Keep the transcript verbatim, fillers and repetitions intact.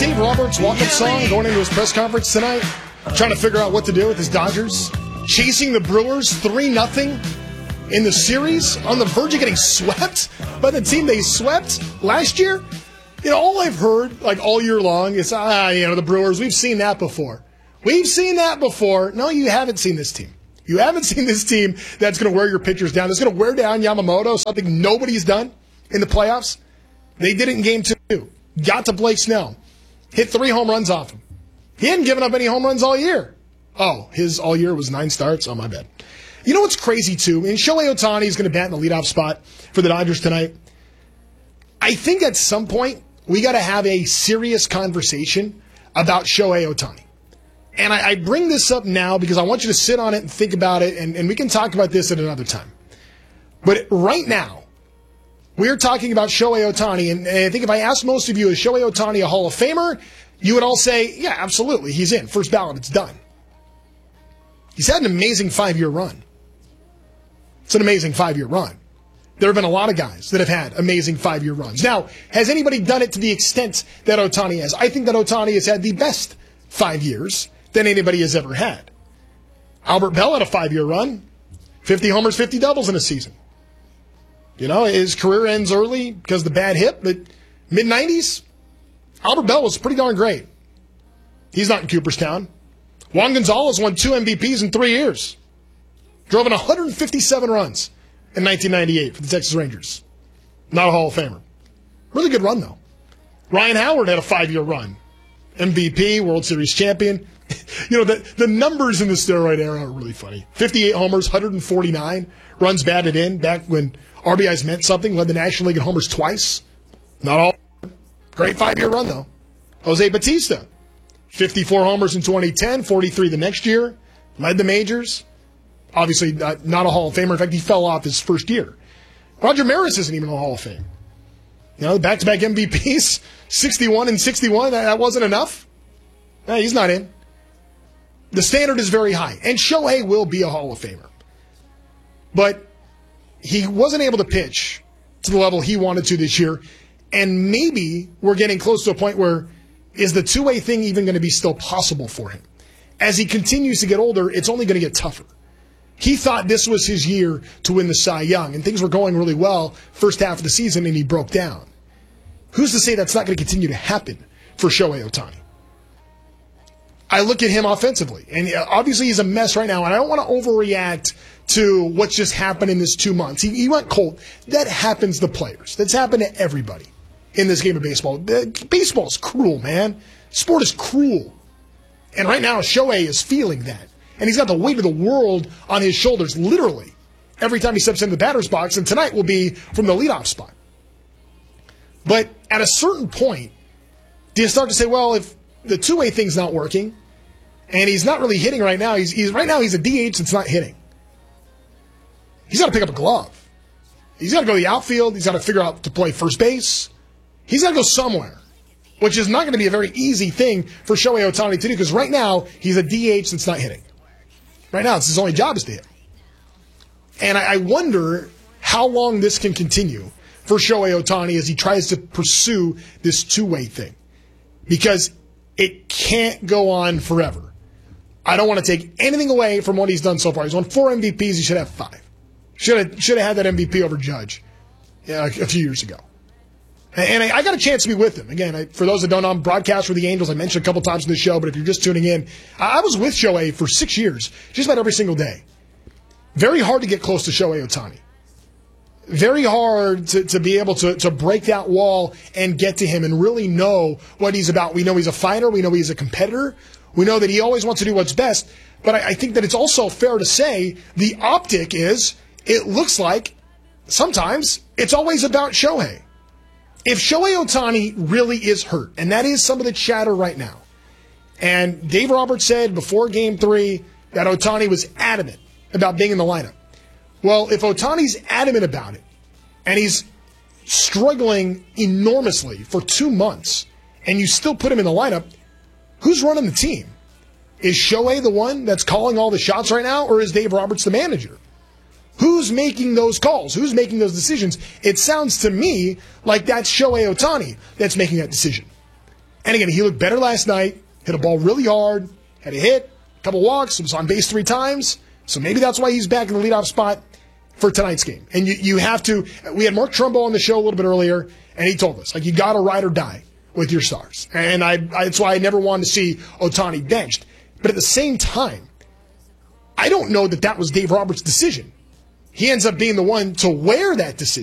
Dave Roberts' walk-up song going into his press conference tonight? Trying to figure out what to do with his Dodgers? Chasing the Brewers three nothing in the series? On the verge of getting swept by the team they swept last year? You know, all I've heard, like, all year long is, ah, you know, the Brewers, we've seen that before. We've seen that before. No, you haven't seen this team. You haven't seen this team that's going to wear your pitchers down. That's going to wear down Yamamoto, something nobody's done in the playoffs. They did it in game two. Got to Blake Snell. Hit three home runs off him. He hadn't given up any home runs all year. Oh, his all year was nine starts? Oh, my bad. You know what's crazy, too? And Shohei Ohtani is going to bat in the leadoff spot for the Dodgers tonight. I think at some point, we got to have a serious conversation about Shohei Ohtani. And I, I bring this up now because I want you to sit on it and think about it, and, and we can talk about this at another time. But right now, we're talking about Shohei Ohtani, and, and I think if I asked most of you, is Shohei Ohtani a Hall of Famer? You would all say, yeah, absolutely, he's in. First ballot, it's done. He's had an amazing five-year run. It's an amazing five-year run. There have been a lot of guys that have had amazing five-year runs. Now, has anybody done it to the extent that Ohtani has? I think that Ohtani has had the best five years than anybody has ever had. Albert Bell had a five-year run, fifty homers, fifty doubles in a season. You know, his career ends early because of the bad hip, but mid nineties, Albert Bell was pretty darn great. He's not in Cooperstown. Juan Gonzalez won two M V Ps in three years. Drove in one hundred fifty-seven runs in nineteen ninety-eight for the Texas Rangers. Not a Hall of Famer. Really good run, though. Ryan Howard had a five-year run. M V P, World Series champion. You know, the, the numbers in the steroid era are really funny. fifty-eight homers, one hundred forty-nine runs batted in, back when R B Is meant something, led the National League in homers twice. Not all. Great five-year run, though. Jose Batista, fifty-four homers in twenty ten, forty-three the next year, led the majors. Obviously, not, not a Hall of Famer. In fact, he fell off his first year. Roger Maris isn't even in the Hall of Fame. You know, back-to-back M V Ps, sixty-one and sixty-one, that, that wasn't enough. No, he's not in. The standard is very high, and Shohei will be a Hall of Famer. But he wasn't able to pitch to the level he wanted to this year, and maybe we're getting close to a point where is the two-way thing even going to be still possible for him? As he continues to get older, it's only going to get tougher. He thought this was his year to win the Cy Young, and things were going really well first half of the season, and he broke down. Who's to say that's not going to continue to happen for Shohei Ohtani? I look at him offensively, and obviously he's a mess right now, and I don't want to overreact to what's just happened in this two months. He, he went cold. That happens to players. That's happened to everybody in this game of baseball. Baseball is cruel, man. Sport is cruel. And right now, Shohei is feeling that. And he's got the weight of the world on his shoulders, literally, every time he steps into the batter's box, and tonight will be from the leadoff spot. But at a certain point, do you start to say, well, if the two-way thing's not working, and he's not really hitting right now, he's, he's right now he's a D H that's not hitting. He's got to pick up a glove. He's got to go to the outfield. He's got to figure out to play first base. He's got to go somewhere, which is not going to be a very easy thing for Shohei Ohtani to do, because right now he's a D H that's not hitting. Right now, it's his only job is to hit. And I, I wonder how long this can continue for Shohei Ohtani as he tries to pursue this two-way thing, because it can't go on forever. I don't want to take anything away from what he's done so far. He's won four M V Ps. He should have five. Should have, should have had that M V P over Judge yeah, a few years ago. And I, I got a chance to be with him. Again, I, for those that don't know, I'm broadcast for the Angels. I mentioned a couple times in the show, but if you're just tuning in, I, I was with Shohei for six years, just about every single day. Very hard to get close to Shohei Ohtani. Very hard to, to be able to, to break that wall and get to him and really know what he's about. We know he's a fighter. We know he's a competitor. We know that he always wants to do what's best. But I, I think that it's also fair to say the optic is it looks like sometimes it's always about Shohei. If Shohei Ohtani really is hurt, and that is some of the chatter right now, and Dave Roberts said before Game three that Ohtani was adamant about being in the lineup. Well, if Ohtani's adamant about it, and he's struggling enormously for two months, and you still put him in the lineup, who's running the team? Is Shohei the one that's calling all the shots right now, or is Dave Roberts the manager? Who's making those calls? Who's making those decisions? It sounds to me like that's Shohei Ohtani that's making that decision. And again, he looked better last night, hit a ball really hard, had a hit, a couple walks, was on base three times. So maybe that's why he's back in the leadoff spot for tonight's game. And you, you have to, we had Mark Trumbo on the show a little bit earlier, and he told us, like, you got to ride or die with your stars. And I, I, that's why I never wanted to see Ohtani benched. But at the same time, I don't know that that was Dave Roberts' decision. He ends up being the one to wear that decision.